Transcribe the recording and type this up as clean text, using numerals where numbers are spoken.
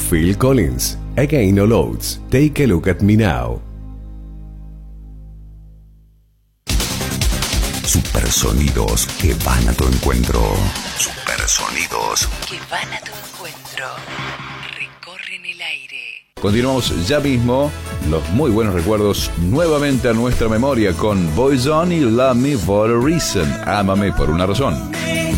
Phil Collins, Again All Oates, Take a Look at Me Now. Supersonidos que van a tu encuentro. Supersonidos que van a tu encuentro. Recorren el aire. Continuamos ya mismo los muy buenos recuerdos nuevamente a nuestra memoria con Boyzone y Love Me for a Reason. Ámame por una razón.